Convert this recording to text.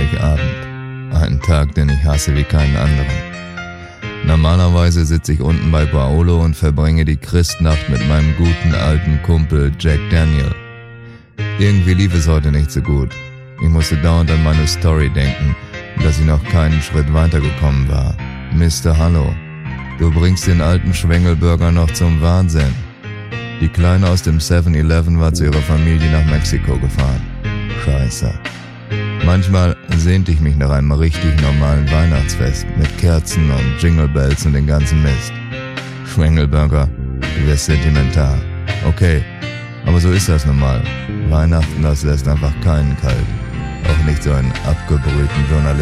Heiligabend. Ein Tag, den ich hasse wie keinen anderen. Normalerweise sitze ich unten bei Paolo und verbringe die Christnacht mit meinem guten alten Kumpel Jack Daniel. Irgendwie lief es heute nicht so gut. Ich musste dauernd an meine Story denken, dass ich noch keinen Schritt weitergekommen war. Mr. Hallo, du bringst den alten Schwengelburger noch zum Wahnsinn. Die Kleine aus dem 7-Eleven war zu ihrer Familie nach Mexiko gefahren. Scheiße. Manchmal sehnte ich mich nach einem richtig normalen Weihnachtsfest mit Kerzen und Jingle Bells und den ganzen Mist. Schwengelburger, du wirst sentimental. Okay, aber so ist das nun mal. Weihnachten, das lässt einfach keinen kalt. Auch nicht so einen abgebrühten Journalisten.